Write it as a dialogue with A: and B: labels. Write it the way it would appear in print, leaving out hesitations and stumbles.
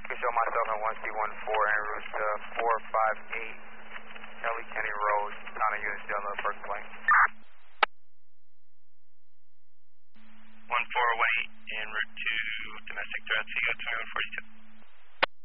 A: Show myself at 1C14 en route to 458 Ellie Kenny Road, on a unit still on the first plane.
B: 1418 en route to domestic threat, Seago 2142.